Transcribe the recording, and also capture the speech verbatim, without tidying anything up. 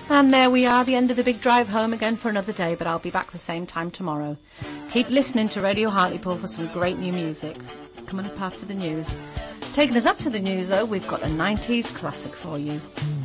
And there we are, the end of the big drive home again for another day, but I'll be back the same time tomorrow. Keep listening to Radio Hartlepool for some great new music. Coming up after the news. Taking us up to the news, though, we've got a nineties classic for you.